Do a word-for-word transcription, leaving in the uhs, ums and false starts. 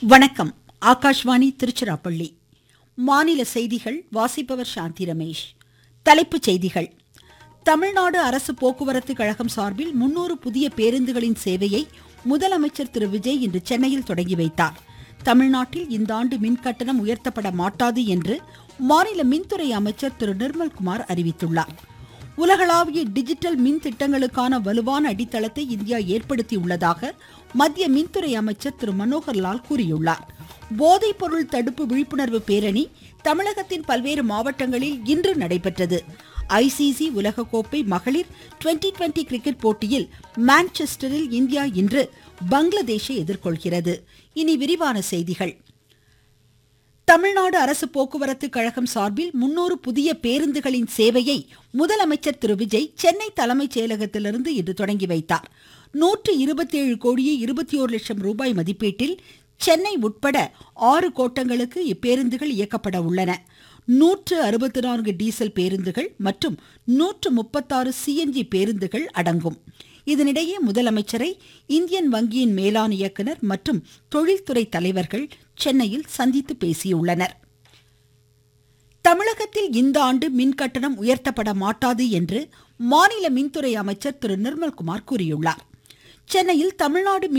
வணக்கம். ஆகாஷ்வாணி திருச்சிராப்பள்ளி. மாநில செய்திகள் வாசிப்பவர் சாந்தி ரமேஷ். தலைப்புச் செய்திகள். தமிழ்நாடு அரசு போக்குவரத்து கழகம் சார்பில் முன்னூறு புதிய பேருந்துகளின் சேவையை முதலமைச்சர் திரு விஜய் இன்று சென்னையில் தொடங்கி வைத்தார். தமிழ்நாட்டில் இந்த ஆண்டு மின்கட்டணம் உயர்த்தப்பட மாட்டாது என்று மாநில மின்துறை அமைச்சர் திரு நிர்மல்குமார் அறிவித்துள்ளார். உலகளாவிய டிஜிட்டல் மின் திட்டங்களுக்கான வலுவான அடித்தளத்தை இந்தியா ஏற்படுத்தியுள்ளதாக மத்திய மின்துறை அமைச்சர் திரு மனோகர் லால் கூறியுள்ளார். போதைப் பொருள் தடுப்பு விழிப்புணர்வு பேரணி தமிழகத்தின் பல்வேறு மாவட்டங்களில் இன்று நடைபெற்றது. ஐசிசி உலகக்கோப்பை மகளிர் டுவெண்டி டுவெண்டி கிரிக்கெட் போட்டியில் மான்செஸ்டரில் இந்தியா இன்று பங்களாதேஷை எதிர்கொள்கிறது. இனி விரிவான செய்திகள். தமிழ்நாடு அரசு போக்குவரத்து கழகம் சார்பில் முன்னூறு புதிய பேருந்துகளின் சேவையை முதலமைச்சர் திரு விஜய் சென்னை தலைமைச் செயலகத்திலிருந்து இன்று தொடங்கி வைத்தார். நூற்று இருபத்தி ஏழு கோடியே இருபத்தி ஓரு லட்சம் ரூபாய் மதிப்பீட்டில் சென்னை உட்பட ஆறு கோட்டங்களுக்கு இப்பேருந்துகள் இயக்கப்பட உள்ளன. நூற்று அறுபத்தி நான்கு டீசல் பேருந்துகள் மற்றும் நூற்று முப்பத்தாறு சிஎன்ஜி பேருந்துகள் அடங்கும். இதனிடையே முதலமைச்சரை இந்தியன் வங்கியின் மேலாண் இயக்குனர் மற்றும் தொழில்துறை தலைவர்கள் சென்னையில் சந்தித்து பேசியுள்ளனர். தமிழகத்தில் இந்த ஆண்டு மின்கட்டணம் உயர்த்தப்பட மாட்டாது என்று மாநில மின்துறை அமைச்சர் திரு நிர்மல்குமார் கூறியுள்ளார். சென்னையில் தமிழ்நாடு